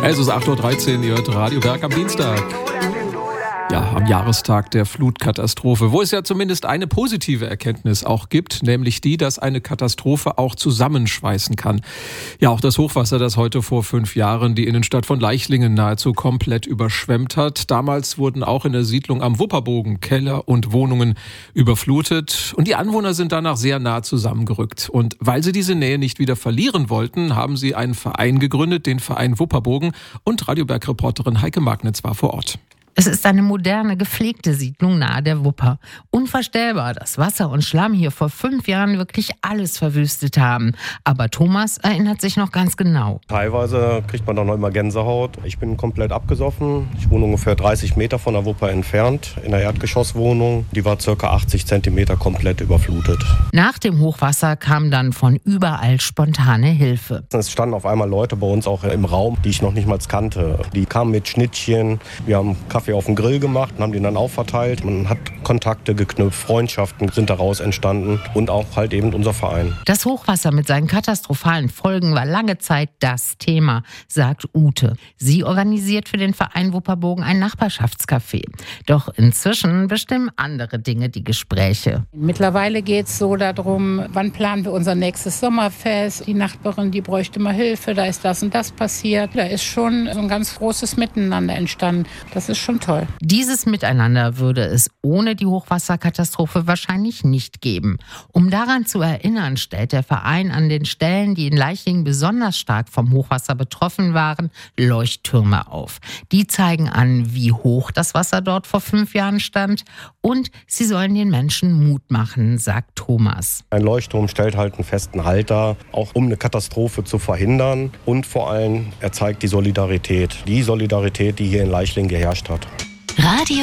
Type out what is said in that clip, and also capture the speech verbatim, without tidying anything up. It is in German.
Es ist acht Uhr dreizehn, ihr hört Radio Berg am Dienstag. Ja, am Jahrestag der Flutkatastrophe, wo es ja zumindest eine positive Erkenntnis auch gibt, nämlich die, dass eine Katastrophe auch zusammenschweißen kann. Ja, auch das Hochwasser, das heute vor fünf Jahren die Innenstadt von Leichlingen nahezu komplett überschwemmt hat. Damals wurden auch in der Siedlung am Wupperbogen Keller und Wohnungen überflutet und die Anwohner sind danach sehr nah zusammengerückt. Und weil sie diese Nähe nicht wieder verlieren wollten, haben sie einen Verein gegründet, den Verein Wupperbogen, und Radio Berg-Reporterin Heike Magnitz war vor Ort. Es ist eine moderne, gepflegte Siedlung nahe der Wupper. Unvorstellbar, dass Wasser und Schlamm hier vor fünf Jahren wirklich alles verwüstet haben. Aber Thomas erinnert sich noch ganz genau. Teilweise kriegt man doch noch immer Gänsehaut. Ich bin komplett abgesoffen. Ich wohne ungefähr dreißig Meter von der Wupper entfernt, in einer Erdgeschosswohnung. Die war ca. achtzig Zentimeter komplett überflutet. Nach dem Hochwasser kam dann von überall spontane Hilfe. Es standen auf einmal Leute bei uns auch im Raum, die ich noch nicht mal kannte. Die kamen mit Schnittchen. Wir haben Kaffee auf den Grill gemacht und haben den dann aufverteilt. Man hat Kontakte geknüpft, Freundschaften sind daraus entstanden und auch halt eben unser Verein. Das Hochwasser mit seinen katastrophalen Folgen war lange Zeit das Thema, sagt Ute. Sie organisiert für den Verein Wupperbogen ein Nachbarschaftscafé. Doch inzwischen bestimmen andere Dinge die Gespräche. Mittlerweile geht es so darum, wann planen wir unser nächstes Sommerfest. Die Nachbarin, die bräuchte mal Hilfe, da ist das und das passiert. Da ist schon so ein ganz großes Miteinander entstanden. Das ist schon toll. Dieses Miteinander würde es ohne die Hochwasserkatastrophe wahrscheinlich nicht geben. Um daran zu erinnern, stellt der Verein an den Stellen, die in Leichlingen besonders stark vom Hochwasser betroffen waren, Leuchttürme auf. Die zeigen an, wie hoch das Wasser dort vor fünf Jahren stand, und sie sollen den Menschen Mut machen, sagt Thomas. Ein Leuchtturm stellt halt einen festen Halt dar, auch um eine Katastrophe zu verhindern, und vor allem er zeigt die Solidarität, die Solidarität, die hier in Leichlingen geherrscht hat. Radio